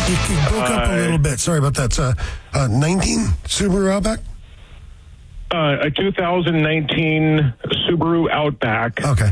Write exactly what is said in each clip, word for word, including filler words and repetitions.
You, you broke up a little bit. Sorry about that. It's a, a nineteen Subaru Outback? Uh, a two thousand nineteen Subaru Outback. Okay.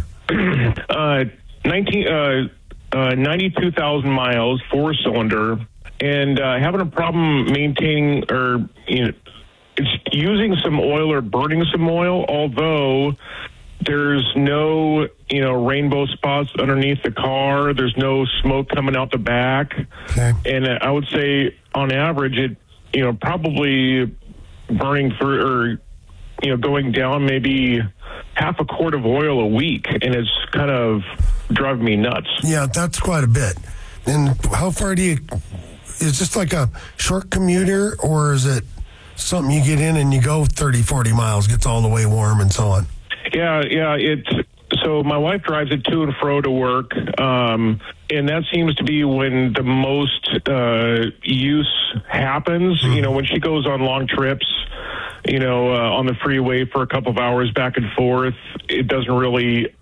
uh, nineteen, uh, uh, ninety-two thousand miles, four-cylinder, and uh, having a problem maintaining or you know, it's using some oil or burning some oil, although there's no, you know, rainbow spots underneath the car. There's no smoke coming out the back. Okay. And I would say, on average, it, you know, probably burning for, or, you know, going down maybe half a quart of oil a week. And it's kind of driving me nuts. Yeah, that's quite a bit. And how far do you, is this like a short commuter, or is it something you get in and you go thirty, forty miles, gets all the way warm and so on? Yeah, yeah. It's so my wife drives it to and fro to work, um, and that seems to be when the most uh, use happens. Mm-hmm. You know, when she goes on long trips, you know, uh, on the freeway for a couple of hours back and forth, it doesn't really,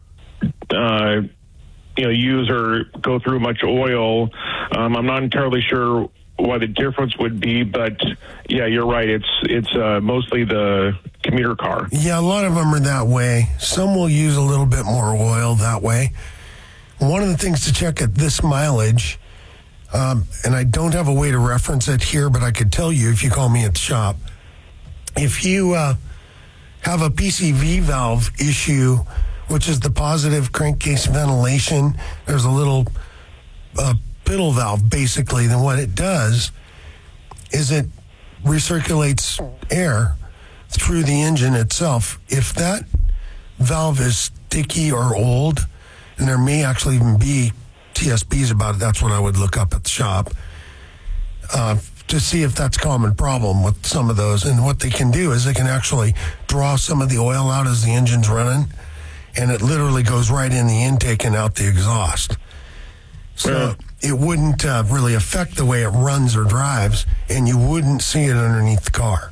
uh, you know, use or go through much oil. Um, I'm not entirely sure why the difference would be, but yeah, you're right. It's it's uh, mostly the commuter car. Yeah, a lot of them are that way. Some will use a little bit more oil that way. One of the things to check at this mileage, um, and I don't have a way to reference it here, but I could tell you if you call me at the shop. If you uh, have a P C V valve issue, which is the positive crankcase ventilation, there's a little uh, piddle valve, basically. Then what it does is it recirculates air through the engine itself. If that valve is sticky or old, and there may actually even be T S Bs about it, that's what I would look up at the shop uh, to see if that's a common problem with some of those. And what they can do is they can actually draw some of the oil out as the engine's running, and it literally goes right in the intake and out the exhaust. So yeah. It wouldn't uh, really affect the way it runs or drives, and you wouldn't see it underneath the car.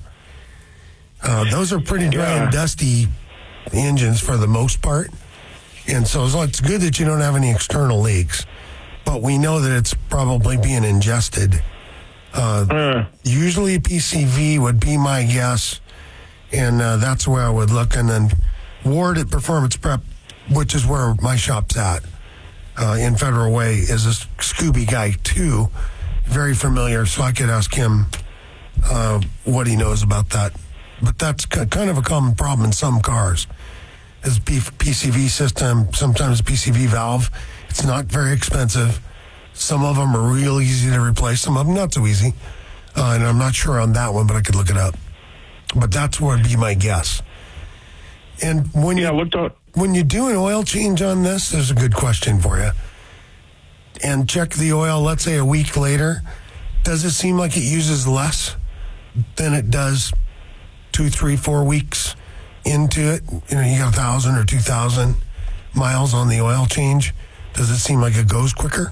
Uh, those are pretty dry yeah. and dusty engines for the most part. And so it's good that you don't have any external leaks. But we know that it's probably being ingested. Uh, uh. Usually a P C V would be my guess, and uh, that's where I would look. And then Ward at Performance Prep, which is where my shop's at, uh, in Federal Way, is a Scooby guy too. Very familiar, so I could ask him uh, what he knows about that. But that's kind of a common problem in some cars. Is P C V system, sometimes a P C V valve. It's not very expensive. Some of them are real easy to replace. Some of them not so easy. Uh, and I'm not sure on that one, but I could look it up. But that's what would be my guess. And when yeah, you looked up. when you do an oil change on this, there's a good question for you. And check the oil, let's say a week later. Does it seem like it uses less than it does two, three, four weeks into it? You know, you got a thousand or two thousand miles on the oil change. Does it seem like it goes quicker?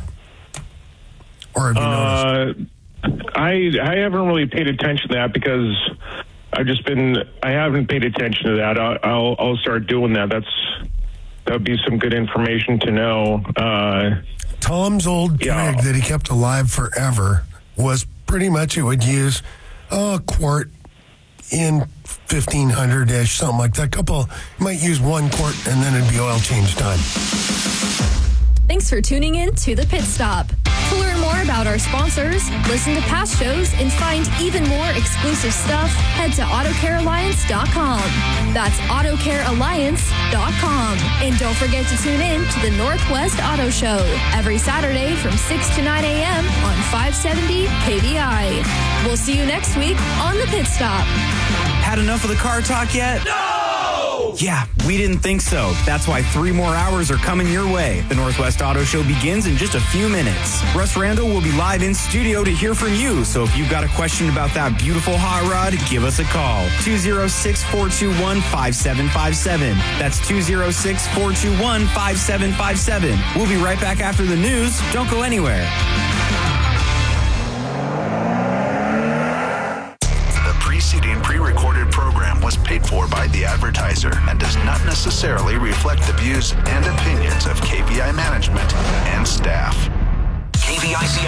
Or have you uh, noticed? I I haven't really paid attention to that because I've just been I haven't paid attention to that. I'll I'll, I'll start doing that. That's that would be some good information to know. Uh, Tom's old yeah. Trig that he kept alive forever was pretty much it would use a quart in fifteen hundred-ish, something like that. A couple, might use one quart, and then it'd be oil change time. Thanks for tuning in to The Pit Stop. To learn more about our sponsors, listen to past shows, and find even more exclusive stuff, head to auto care alliance dot com. That's auto care alliance dot com. And don't forget to tune in to the Northwest Auto Show every Saturday from six to nine a.m. on five seventy K B I. We'll see you next week on The Pit Stop. Had enough of the car talk yet? No! Yeah, we didn't think so. That's why three more hours are coming your way. The Northwest Auto Show begins in just a few minutes. Russ Randall will be live in studio to hear from you. So if you've got a question about that beautiful hot rod, give us a call. two oh six, four two one, five seven five seven. That's two oh six, four two one, five seven five seven. We'll be right back after the news. Don't go anywhere. Preceding pre-recorded program was paid for by the advertiser and does not necessarily reflect the views and opinions of K V I management and staff. K V I Seattle and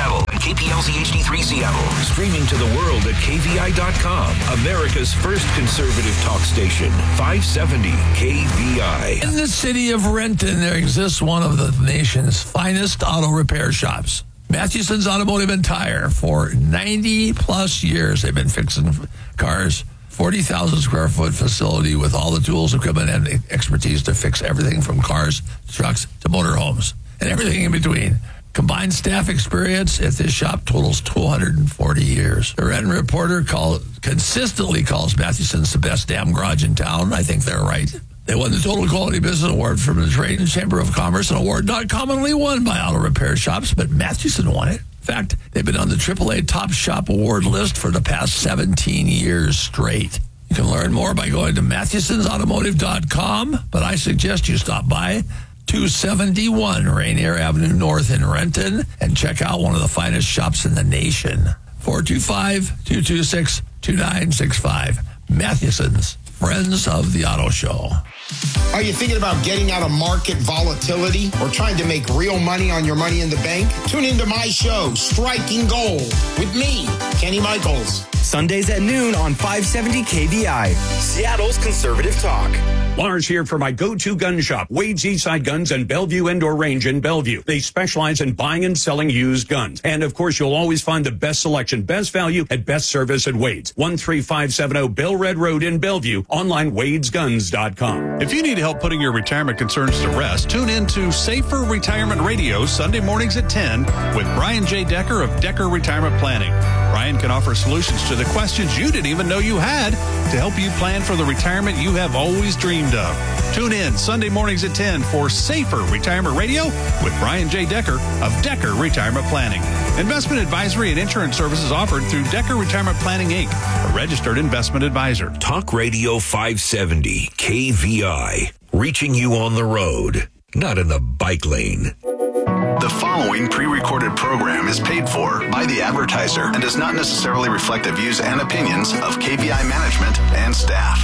K P L Z H D three Seattle. Streaming to the world at K V I dot com. America's first conservative talk station. five seventy K V I. In the city of Renton, there exists one of the nation's finest auto repair shops. Mathewson's Automotive and Tire. For ninety plus years, they've been fixing cars. forty thousand square foot facility with all the tools, equipment, and expertise to fix everything from cars, trucks, to motorhomes, and everything in between. Combined staff experience at this shop totals two hundred forty years. The Renton Reporter call, consistently calls Mathewson's the best damn garage in town. I think they're right. They won the Total Quality Business Award from the Trade and Chamber of Commerce, an award not commonly won by auto repair shops, but Mathewson won it. In fact, they've been on the triple A Top Shop Award list for the past seventeen years straight. You can learn more by going to Mathewsons Automotive dot com, but I suggest you stop by two seventy-one Rainier Avenue North in Renton and check out one of the finest shops in the nation. four two five, two two six, two nine six five. Mathewson's, friends of the auto show. Are you thinking about getting out of market volatility or trying to make real money on your money in the bank? Tune into my show, Striking Gold, with me, Kenny Michaels. Sundays at noon on five seventy K V I, Seattle's conservative talk. Lars here for my go-to gun shop, Wade's Eastside Guns and Bellevue Indoor Range in Bellevue. They specialize in buying and selling used guns. And, of course, you'll always find the best selection, best value, and best service at Wade's. one three five seven zero Bell Red Road in Bellevue. Online, wades guns dot com. If you need help putting your retirement concerns to rest, tune in to Safer Retirement Radio Sunday mornings at ten with Brian J. Decker of Decker Retirement Planning. Brian can offer solutions to the questions you didn't even know you had to help you plan for the retirement you have always dreamed of. Tune in Sunday mornings at ten for Safer Retirement Radio with Brian J. Decker of Decker Retirement Planning. Investment advisory and insurance services offered through Decker Retirement Planning, Incorporated, a registered investment advisor. Talk Radio five seventy K V I. Reaching you on the road, not in the bike lane. The following pre-recorded program is paid for by the advertiser and does not necessarily reflect the views and opinions of K V I management and staff.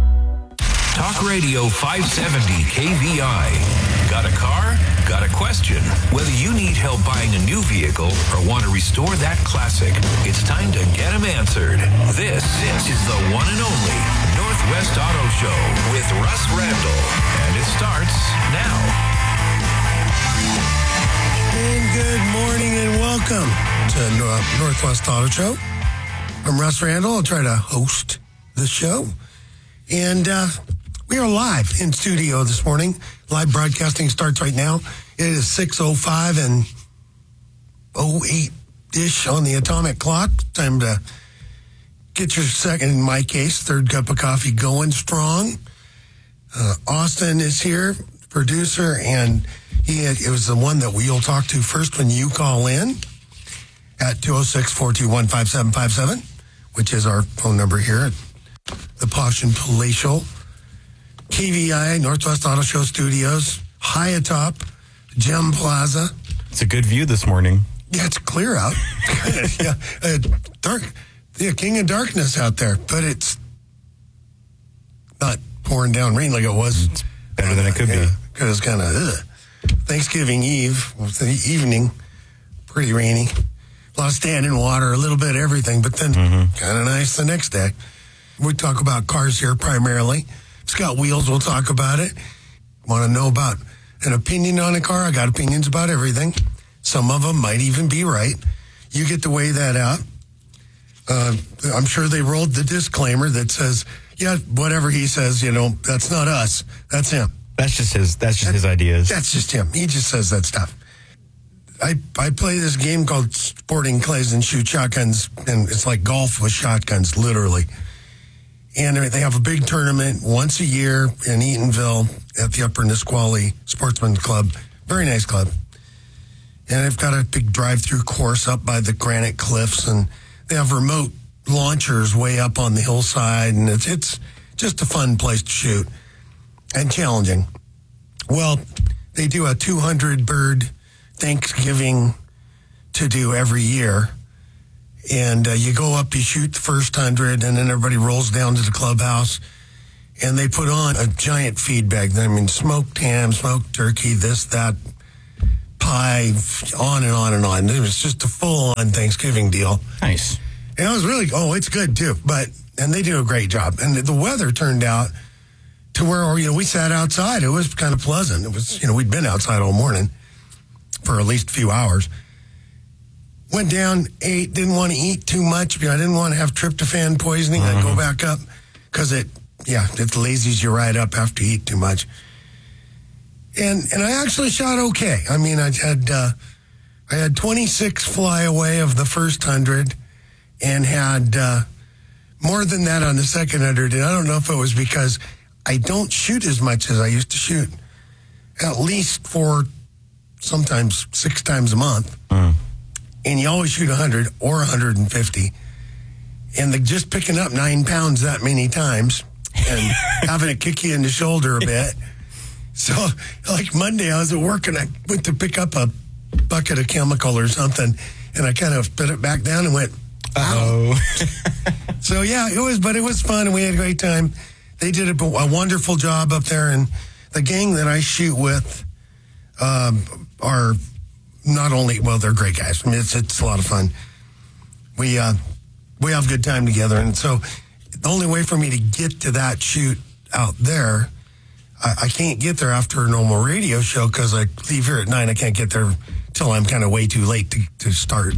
Talk Radio five seventy K V I. Got a car? Got a question? Whether you need help buying a new vehicle or want to restore that classic, it's time to get them answered. This, this is the one and only Northwest Auto Show with Russ Randall. And it starts now. And good morning and welcome to Northwest Auto Show. I'm Russ Randall. I'll try to host the show. And uh, we are live in studio this morning. Live broadcasting starts right now. It is six oh five and oh eight-ish on the atomic clock. Time to get your second, in my case, third cup of coffee going strong. Uh, Austin is here, producer, and he had, it was the one that we'll talk to first when you call in at two oh six, four two one, five seven five seven, which is our phone number here at the posh and palatial K V I Northwest Auto Show Studios, high atop Gem Plaza. It's a good view this morning. Yeah, it's clear out. yeah, uh, dark. Yeah, king of darkness out there, but it's not pouring down rain like it was. It's better than it could yeah, be. Because it's kind of Thanksgiving Eve, the evening, pretty rainy. A lot of standing water, a little bit of everything, but then mm-hmm. kind of nice the next day. We talk about cars here primarily. It's got wheels, we'll talk about it. Want to know about an opinion on a car? I got opinions about everything. Some of them might even be right. You get to weigh that out. Uh, I'm sure they rolled the disclaimer that says, yeah, whatever he says, you know, that's not us. That's him. That's just his, that's just that, his ideas. That's just him. He just says that stuff. I, I play this game called Sporting Clays and Shoot Shotguns, and it's like golf with shotguns, literally. And they have a big tournament once a year in Eatonville at the Upper Nisqually Sportsman Club. Very nice club. And they've got a big drive-through course up by the granite cliffs, and they have remote launchers way up on the hillside, and it's it's just a fun place to shoot and challenging. Well, they do a two hundred bird Thanksgiving to do every year. And uh, you go up, you shoot the first hundred, and then everybody rolls down to the clubhouse, and they put on a giant feed bag. I mean, smoked ham, smoked turkey, this, that, pie, on and on and on. It was just a full-on Thanksgiving deal. Nice. And it was really, oh, it's good too. But, and they do a great job. And the weather turned out to where, you know, we sat outside. It was kind of pleasant. It was, you know, we'd been outside all morning for at least a few hours. Went down, ate, didn't want to eat too much. You know, I didn't want to have tryptophan poisoning. Mm-hmm. I'd go back up because it, yeah, it lazies you right up after you eat too much. And and I actually shot okay. I mean, I had uh, I had twenty-six fly away of the first hundred, and had uh, more than that on the second hundred. And I don't know if it was because I don't shoot as much as I used to shoot, at least four, sometimes six times a month. Mm. And you always shoot one hundred or one hundred fifty. And the, just picking up nine pounds that many times and having it kick you in the shoulder a bit. So, like Monday, I was at work and I went to pick up a bucket of chemical or something, and I kind of put it back down and went, ow. So, yeah, it was, but it was fun, and we had a great time. They did a, a wonderful job up there, and the gang that I shoot with um, are not only, well, they're great guys. I mean, it's, it's a lot of fun. We, uh, we have a good time together, and so the only way for me to get to that shoot out there, I, I can't get there after a normal radio show because I leave here at nine. I can't get there till I'm kind of way too late to, to start.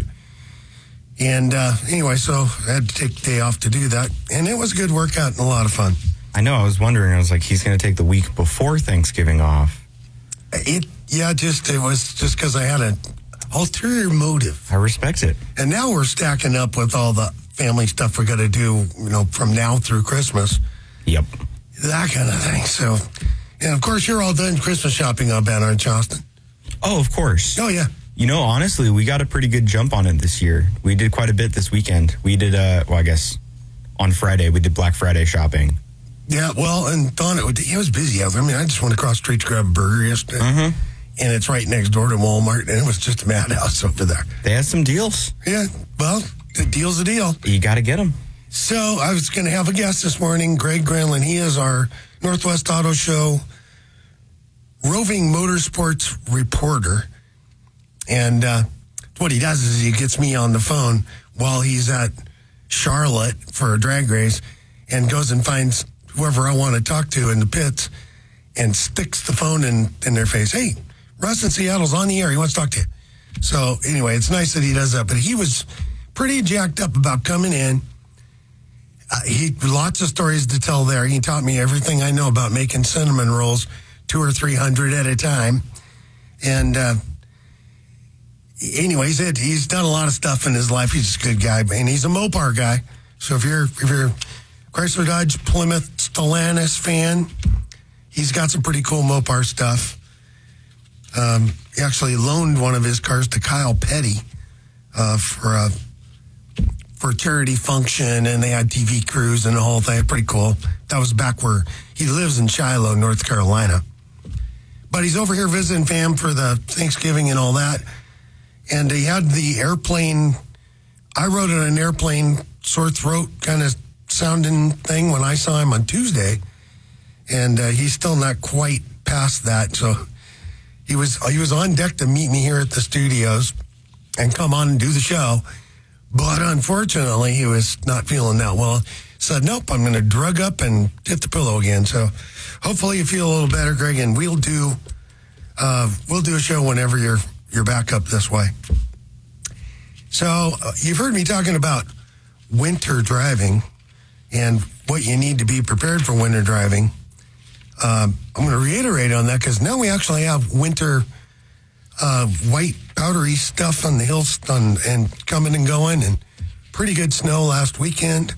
And uh, anyway, so I had to take the day off to do that. And it was a good workout and a lot of fun. I know. I was wondering. I was like, he's going to take the week before Thanksgiving off. It, yeah, just it was just because I had an ulterior motive. I respect it. And now we're stacking up with all the family stuff we got to do, you know, from now through Christmas. Yep. That kind of thing. So, and of course, you're all done Christmas shopping up at, aren't you, Austin? Oh, of course. Oh, yeah. You know, honestly, we got a pretty good jump on it this year. We did quite a bit this weekend. We did, uh, well, I guess on Friday, we did Black Friday shopping. Yeah, well, and Don, it, it was busy out there. I mean, I just went across the street to grab a burger yesterday. Mm-hmm. And it's right next door to Walmart, and it was just a madhouse over there. They had some deals. Yeah, well, the deal's a deal. You got to get them. So I was going to have a guest this morning, Greg Granlund. He is our Northwest Auto Show roving motorsports reporter. And uh, what he does is he gets me on the phone while he's at Charlotte for a drag race and goes and finds whoever I want to talk to in the pits and sticks the phone in, in their face. Hey, Russ in Seattle's on the air. He wants to talk to you. So anyway, it's nice that he does that. But he was pretty jacked up about coming in. Uh, he lots of stories to tell there. He taught me everything I know about making cinnamon rolls, two or three hundred at a time. And uh, anyways, it, he's done a lot of stuff in his life. He's a good guy, and he's a Mopar guy. So if you're if you're a Chrysler Dodge Plymouth Stellantis fan, he's got some pretty cool Mopar stuff. Um, he actually loaned one of his cars to Kyle Petty uh, for a for a charity function, and they had T V crews and the whole thing. Pretty cool. That was back where he lives in Shiloh, North Carolina. But he's over here visiting fam for the Thanksgiving and all that. And he had the airplane, I rode in an airplane sore throat kind of sounding thing when I saw him on Tuesday. And uh, he's still not quite past that. So he was he was on deck to meet me here at the studios and come on and do the show. But unfortunately, he was not feeling that well. Said, nope, I'm going to drug up and hit the pillow again. So hopefully you feel a little better, Greg, and we'll do uh, we'll do a show whenever you're you're back up this way. So uh, you've heard me talking about winter driving and what you need to be prepared for winter driving. Um, I'm going to reiterate on that because now we actually have winter uh, white powdery stuff on the hills on, and coming and going, and pretty good snow last weekend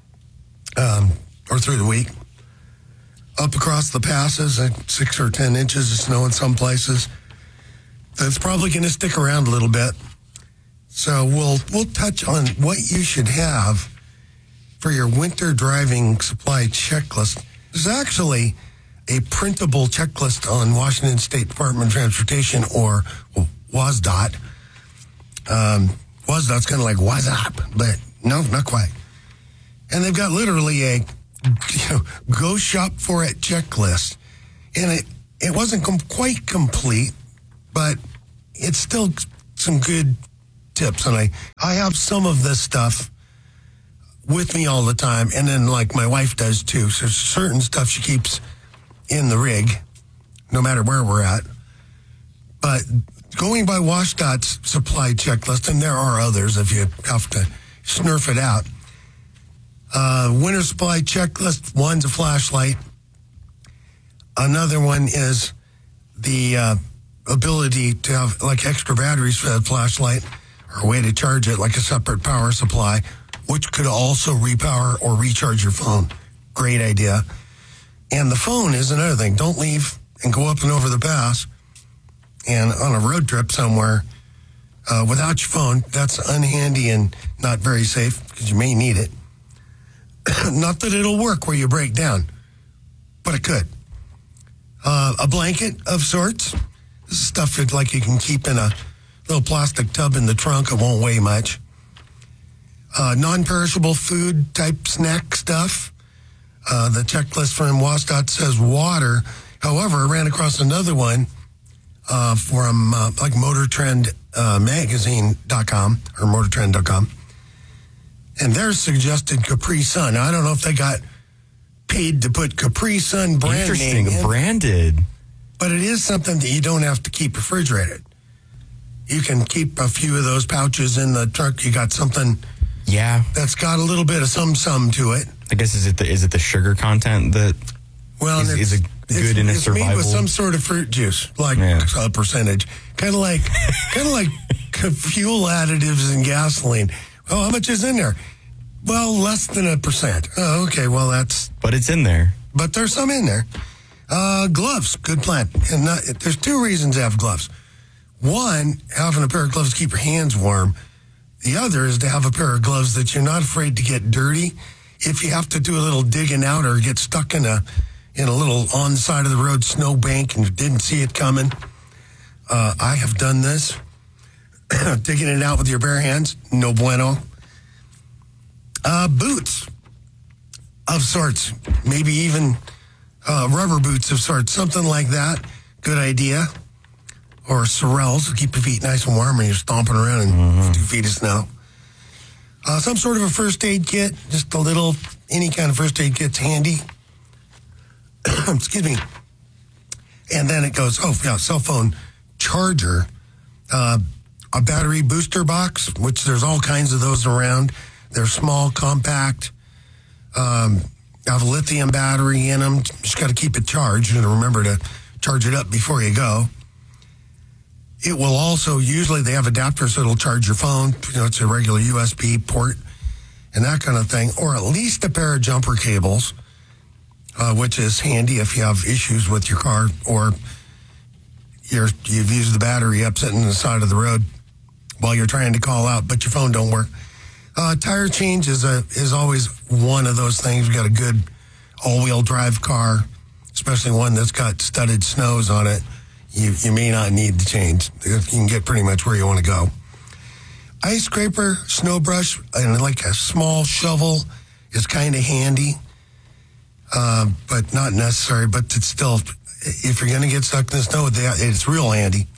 um, or through the week. Up across the passes, uh, six or ten inches of snow in some places. That's probably going to stick around a little bit. So we'll we'll touch on what you should have for your winter driving supply checklist. There's actually a printable checklist on Washington State Department of Transportation, or WasDOT. Um, WasDOT's kind of like WhatsApp, but no, not quite. And they've got literally a you know, go shop for it checklist. And it, it wasn't com- quite complete, but it's still some good tips. And I, I have some of this stuff with me all the time. And then, like, my wife does too. So certain stuff she keeps in the rig, no matter where we're at. But going by WashDOT's supply checklist, and there are others if you have to snurf it out. Uh, winter supply checklist, one's a flashlight. Another one is the uh, ability to have like extra batteries for that flashlight or a way to charge it like a separate power supply, which could also repower or recharge your phone. Great idea. And the phone is another thing. Don't leave and go up and over the pass and on a road trip somewhere uh, without your phone. That's unhandy and not very safe because you may need it. Not that it'll work where you break down, but it could. Uh, a blanket of sorts. This is stuff that, like, you can keep in a little plastic tub in the trunk. It won't weigh much. Uh, non-perishable food type snack stuff. Uh, the checklist from WashDOT says water. However, I ran across another one uh, from uh, like Motor Trend uh, Magazine dot com or Motor Trend dot com. And they're suggested Capri Sun. Now, I don't know if they got paid to put Capri Sun brand Interesting, name in, branded. but it is something that you don't have to keep refrigerated. You can keep a few of those pouches in the truck. You got something, yeah, that's got a little bit of some some to it. I guess is it the is it the sugar content that well is, and is a good in a it's survival? made with some sort of fruit juice, like yeah. a percentage, kind of like kind of like fuel additives in gasoline. Oh, how much is in there? Well, less than a percent. Oh, okay. Well, that's... But it's in there. But there's some in there. Uh, gloves, good plan. And not, there's two reasons to have gloves. One, having a pair of gloves to keep your hands warm. The other is to have a pair of gloves that you're not afraid to get dirty. If you have to do a little digging out or get stuck in a in a little on the side of the road snow bank and you didn't see it coming. Uh, I have done this. Digging it out with your bare hands, no bueno. Uh, boots of sorts, maybe even uh, rubber boots of sorts, something like that. Good idea. Or Sorels to keep your feet nice and warm when you're stomping around in mm-hmm. two feet of snow. Uh, some sort of a first aid kit, just a little, any kind of first aid kit's handy. Excuse me. And then it goes, oh, yeah, cell phone charger, uh, a battery booster box, which there's all kinds of those around. They're small, compact, um, have a lithium battery in them. Just got to keep it charged and remember to charge it up before you go. It will also, usually they have adapters so it'll charge your phone. You know, it's a regular U S B port and that kind of thing. Or at least a pair of jumper cables, uh, which is handy if you have issues with your car or you're, you've used the battery up sitting on the side of the road while you're trying to call out, but your phone don't work. Uh, tire change is a is always one of those things. We've got a good all-wheel drive car, especially one that's got studded snows on it. You you may not need to change. You can get pretty much where you want to go. Ice scraper, snow brush, and like a small shovel is kind of handy, uh, but not necessary. But it's still, if you're going to get stuck in the snow, it's real handy.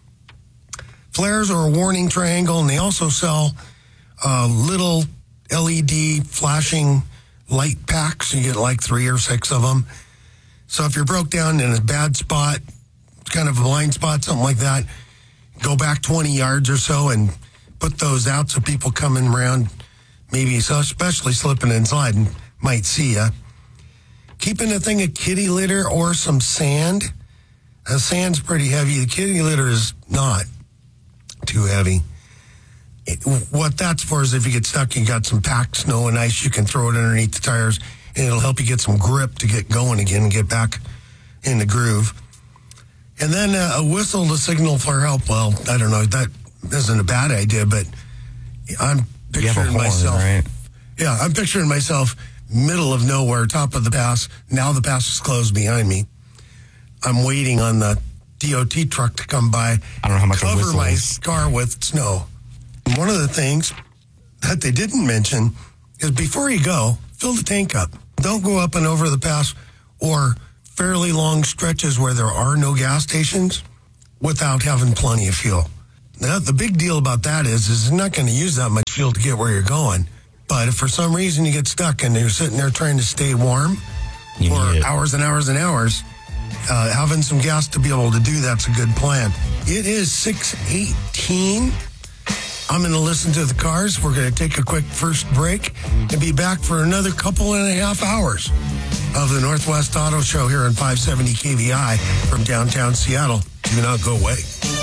Flares are a warning triangle, and they also sell uh, little L E D flashing light packs. You get like three or six of them. So if you're broke down in a bad spot, kind of a blind spot, something like that, go back twenty yards or so and put those out so people coming around, maybe so especially slipping and sliding, might see you. Keeping a thing of kitty litter or some sand. Uh, sand's pretty heavy. The kitty litter is not too heavy. It, what that's for is if you get stuck, you got some packed snow and ice, you can throw it underneath the tires and it'll help you get some grip to get going again and get back in the groove. And then uh, a whistle to signal for help. Well, I don't know, that isn't a bad idea, but I'm picturing horn, myself. Right? Yeah, I'm picturing myself middle of nowhere, top of the pass. Now the pass is closed behind me. I'm waiting on the D O T truck to come by. I don't know how much cover a whistle my is. car with snow. And one of the things that they didn't mention is before you go, fill the tank up. Don't go up and over the pass or fairly long stretches where there are no gas stations without having plenty of fuel. Now, the big deal about that is, is it's not going to use that much fuel to get where you're going. But if for some reason you get stuck and you're sitting there trying to stay warm You for need it. hours and hours and hours, uh, having some gas to be able to do that's a good plan. It is six eighteen. I'm going to listen to the cars. We're going to take a quick first break and be back for another couple and a half hours of the Northwest Auto Show here on five seventy K V I from downtown Seattle. Do not go away.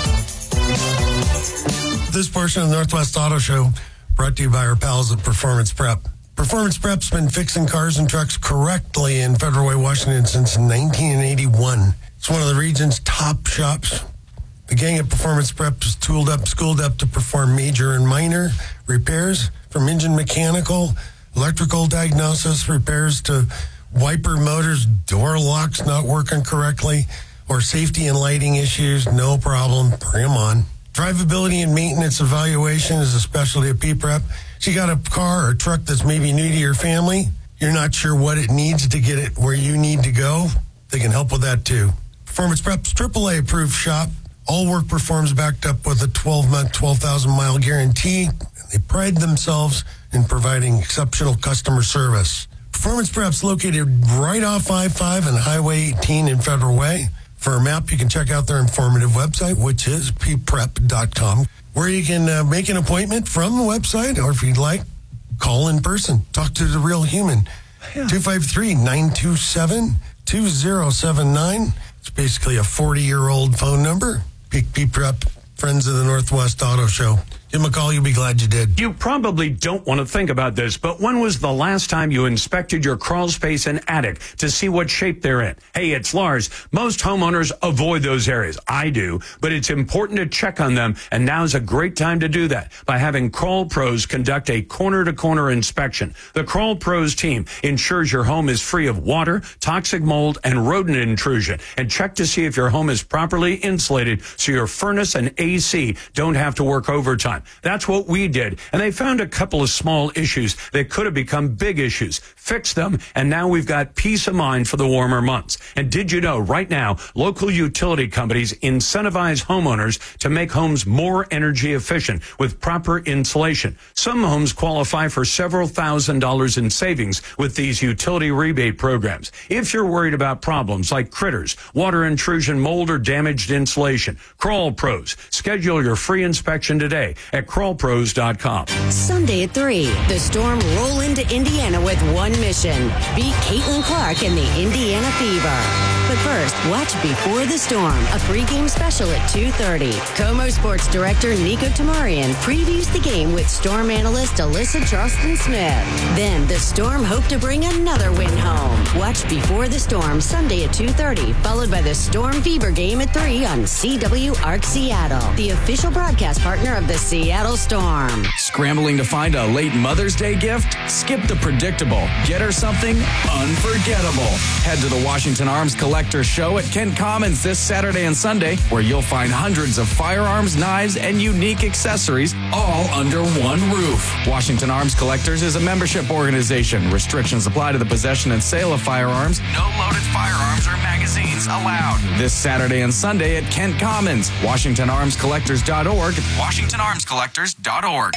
This portion of the Northwest Auto Show brought to you by our pals at Performance Prep. Performance Prep's been fixing cars and trucks correctly in Federal Way, Washington since nineteen eighty-one. It's one of the region's top shops. The gang at Performance Prep is tooled up, schooled up to perform major and minor repairs from engine mechanical, electrical diagnosis repairs to wiper motors, door locks not working correctly, or safety and lighting issues. No problem. Bring them on. Drivability and maintenance evaluation is a specialty at P-Prep. So you got a car or a truck that's maybe new to your family, you're not sure what it needs to get it where you need to go, they can help with that too. Performance Prep's triple A approved shop. All work performs backed up with a twelve-month, twelve thousand mile guarantee. They pride themselves in providing exceptional customer service. Performance Prep's located right off I five and Highway eighteen in Federal Way. For a map, you can check out their informative website, which is p prep dot com, where you can uh, make an appointment from the website, or if you'd like, call in person. Talk to the real human. two five three, nine two seven, two zero seven nine. It's basically a forty-year-old phone number. Peak P-Prep, friends of the Northwest Auto Show. Give them a call. You'll be glad you did. You probably don't want to think about this, but when was the last time you inspected your crawl space and attic to see what shape they're in? Hey, it's Lars. Most homeowners avoid those areas. I do, but it's important to check on them, and now's a great time to do that by having Crawl Pros conduct a corner-to-corner inspection. The Crawl Pros team ensures your home is free of water, toxic mold, and rodent intrusion, and check to see if your home is properly insulated so your furnace and A C don't have to work overtime. That's what we did, and they found a couple of small issues that could have become big issues, fixed them, and now we've got peace of mind for the warmer months. And did you know, right now, local utility companies incentivize homeowners to make homes more energy efficient with proper insulation. Some homes qualify for several thousand dollars in savings with these utility rebate programs. If you're worried about problems like critters, water intrusion, mold, or damaged insulation, Crawl Pros. Schedule your free inspection today at crawl pros dot com. Sunday at three, the Storm roll into Indiana with one mission. Beat Caitlin Clark and the Indiana Fever. But first, watch Before the Storm, a pregame special at two thirty. Como Sports Director Nico Tamarian previews the game with Storm analyst Alyssa Charleston-Smith. Then, the Storm hope to bring another win home. Watch Before the Storm Sunday at two thirty, followed by the Storm Fever game at three on C W Arc Seattle, the official broadcast partner of the Seattle Storm. Scrambling to find a late Mother's Day gift? Skip the predictable. Get her something unforgettable. Head to the Washington Arms Collector Show at Kent Commons this Saturday and Sunday, where you'll find hundreds of firearms, knives, and unique accessories, all under one roof. Washington Arms Collectors is a membership organization. Restrictions apply to the possession and sale of firearms. No loaded firearms or magazines allowed. This Saturday and Sunday at Kent Commons. Washington Arms Collectors dot org. Washington Arms Collectors dot org.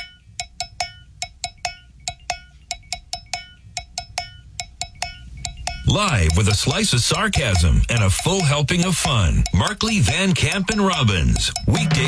Live with a slice of sarcasm and a full helping of fun. Markley, Van Camp, and Robbins. Weekday